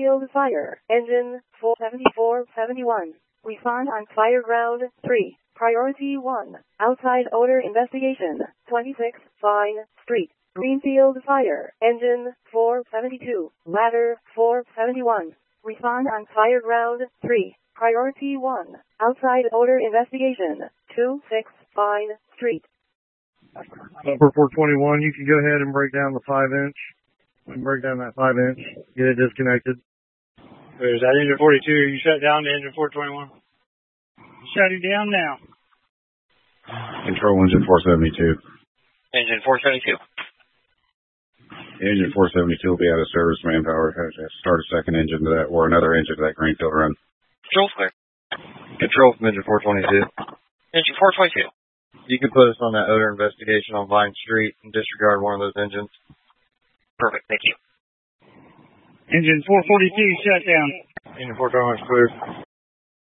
Greenfield fire. Engine 47471. Respond on fire ground 3. Priority 1. Outside odor investigation. 26 Vine Street. Greenfield fire. Engine 472. Ladder 471. Respond on fire ground 3. Priority 1. Outside odor investigation. 26 Vine Street. For 421, you can go ahead and break down the 5-inch. Break down that 5-inch. Get it disconnected. Is that engine 42? You shut down the engine 421? Shut it down now. Control engine 472. Engine 472. Engine 472 will be out of service, manpower. Start a second engine to that, or another engine to that Greenfield run. Control clear. Control from engine 422. Engine 422. You can put us on that odor investigation on Vine Street and disregard one of those engines. Perfect, thank you. Engine 442 shut down. Engine 421 is clear.